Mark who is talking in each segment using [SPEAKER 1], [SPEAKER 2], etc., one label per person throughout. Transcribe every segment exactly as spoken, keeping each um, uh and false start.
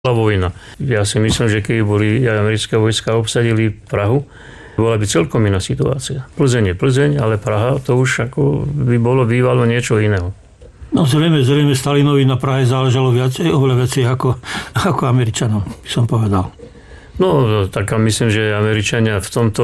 [SPEAKER 1] vojna. Ja si myslím, že keby boli aj americké vojska obsadili Prahu, bola by celkom iná situácia. Plzeň je Plzeň, ale Praha to už ako by bolo bývalo niečo iného.
[SPEAKER 2] No zrejme, zrejme Stalinovi na Prahe záležalo viacej, oveľa viacej ako, ako Američanom, by som povedal.
[SPEAKER 1] No, tak myslím, že Američania v tomto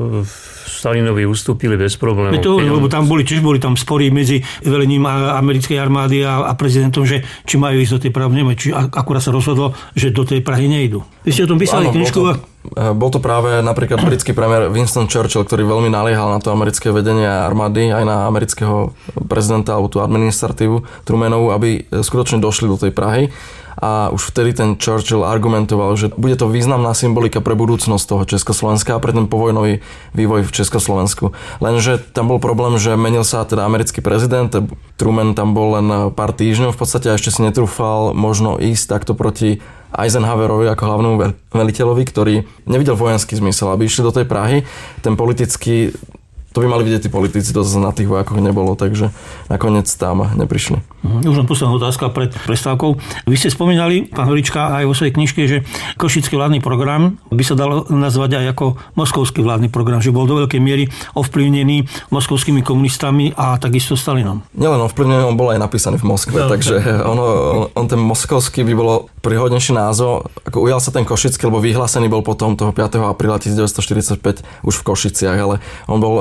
[SPEAKER 1] Stalinovi ustúpili bez problémov.
[SPEAKER 2] To, lebo tam boli, tiež boli tam spory medzi velením americkej armády a, a prezidentom, že či majú ísť do tej Prahy, neviem, či akurát sa rozhodlo, že do tej Prahy nejdu. Vy ste o tom písali knižku?
[SPEAKER 3] Bol to, bol to práve napríklad britský premiér Winston Churchill, ktorý veľmi naliehal na to americké vedenie armády, aj na amerického prezidenta alebo tú administratívu Trumanovú, aby skutočne došli do tej Prahy. A už vtedy ten Churchill argumentoval, že bude to významná symbolika pre budúcnosť toho Československa a pre ten povojnový vývoj v Československu. Lenže tam bol problém, že menil sa teda americký prezident, Truman tam bol len pár týždňov v podstate a ešte si netrúfal možno ísť takto proti Eisenhowerovi ako hlavnému veliteľovi, ktorý nevidel vojenský zmysel, aby išli do tej Prahy. Ten politický, to by mali vidieť tí politici, to na tých vojakoch nebolo, takže nakoniec tam neprišli.
[SPEAKER 2] Už len posledná otázka pred prestávkou. Vy ste spomínali, pán Holička, aj vo svojej knižke, že košický vládny program by sa dalo nazvať aj ako moskovský vládny program, že bol do veľkej miery ovplyvnený moskovskými komunistami a takisto Stalinom.
[SPEAKER 3] Nielen ovplyvnený, on bol aj napísaný v Moskve, no, takže ono, on, on ten moskovský by bolo príhodnejší názov. Ako ujal sa ten košický, lebo vyhlásený bol potom toho piateho apríla devätnásťstoštyridsaťpäť už v Košiciach, ale on bol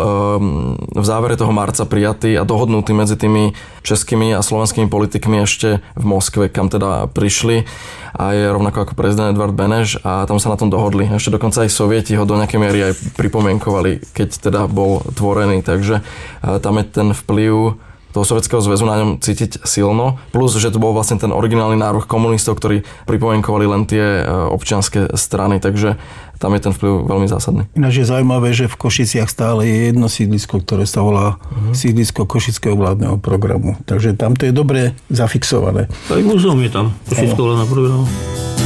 [SPEAKER 3] v závere toho marca prijatý a dohodnutý medzi tými českými a slovenskými politikmi ešte v Moskve, kam teda prišli a je rovnako ako prezident Edvard Beneš a tam sa na tom dohodli. Ešte dokonca aj Sovieti ho do nejakej miery aj pripomienkovali, keď teda bol tvorený, takže tam je ten vplyv toho Sovietskeho zväzu na ňom cítiť silno. Plus, že to bol vlastne ten originálny náruch komunistov, ktorí pripomienkovali len tie občianske strany, takže tam je ten vplyv veľmi zásadný.
[SPEAKER 4] Ináč je zaujímavé, že v Košiciach stále je jedno sídlisko, ktoré sa volá uh-huh. sídlisko Košického vládneho programu. Takže tam to je dobre zafixované.
[SPEAKER 2] Aj múzeum je tam, Košického vládneho programu.